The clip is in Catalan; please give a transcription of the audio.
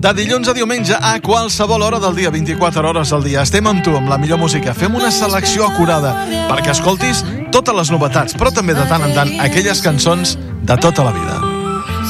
De dilluns a diumenge, a qualsevol hora del dia, 24 hores al dia, estem amb tu, amb la millor música. Fem una selecció acurada perquè escoltis totes les novetats, però també de tant en tant aquelles cançons de tota la vida.